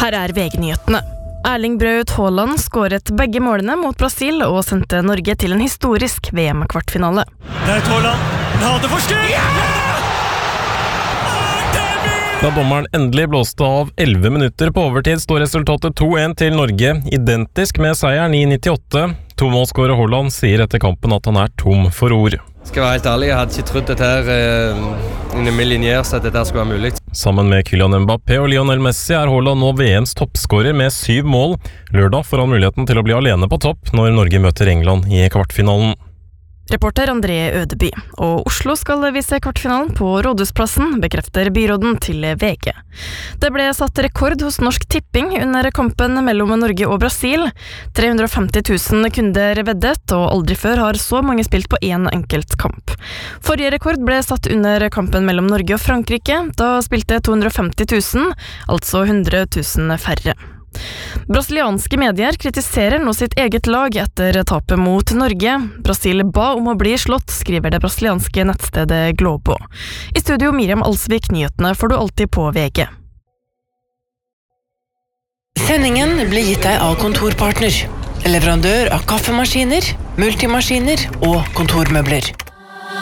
Her VG-nyhetene. Erling Braut Haaland skåret begge målene mot Brasil og sendte Norge til en historisk VM-kvartfinale. Det Haaland, han hadde for skudd! Da dommeren endelig blåste av 11 minutter på overtid, står resultatet 2-1 til Norge, identisk med seieren i 98. Tomålsskårer Haaland sier etter kampen at han tom for ord. Skal være helt ærlig, jeg hadde ikke trodd dette her under millinjers at dette skulle være mulig. Sammen med Kylian Mbappé og Lionel Messi Haaland nå VMs toppskårer med 7 mål. Lørdag får han muligheten til å bli alene på topp når Norge møter England i kvartfinalen. Reporter André Ødeby. Og Oslo skal vise kvartfinalen på Rådhusplassen, bekrefter byråden til VG. Det ble satt rekord hos Norsk Tipping under kampen mellom Norge og Brasil. 350 000 kunder veddet, og aldri før har så mange spilt på en enkelt kamp. Forrige rekord ble satt under kampen mellom Norge og Frankrike. Da spilte 250 000, altså 100 000 færre. Brasilianske medier kritiserer nå sitt eget lag etter tapet mot Norge. Brasil ba om å bli slått, skriver det brasilianske nettstedet Globo. I studio Miriam Alsvik, nyhetene får du alltid på VG. Sendingen blir gitt deg av Kontorpartner, leverandør av kaffemaskiner, multimaskiner og kontormøbler.